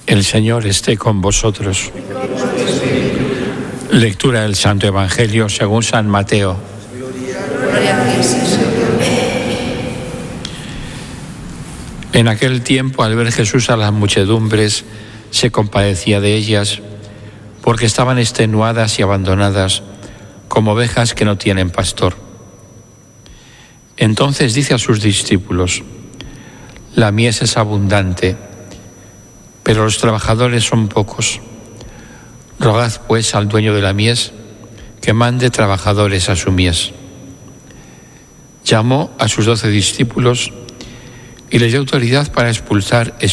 El Señor esté con vosotros. Lectura del Santo Evangelio según San Mateo. Gloria a ti, Señor. En aquel tiempo, al ver Jesús a las muchedumbres, se compadecía de ellas, porque estaban extenuadas y abandonadas, como ovejas que no tienen pastor. Entonces dice a sus discípulos: la mies es abundante, pero los trabajadores son pocos. Rogad pues al dueño de la mies que mande trabajadores a su mies. Llamó a sus 12 discípulos y les dio autoridad para expulsar